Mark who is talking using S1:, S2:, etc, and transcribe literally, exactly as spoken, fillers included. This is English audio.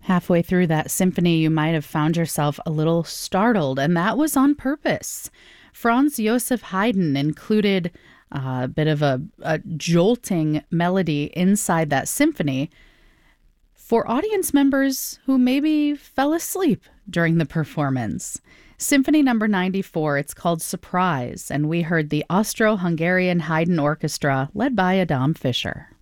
S1: Halfway through that symphony, you might have found yourself a little startled, and that was on purpose. Franz Joseph Haydn included a bit of a, a jolting melody inside that symphony for audience members who maybe fell asleep during the performance. Symphony number ninety-four, it's called Surprise, and we heard the Austro-Hungarian Haydn Orchestra led by Adam Fischer.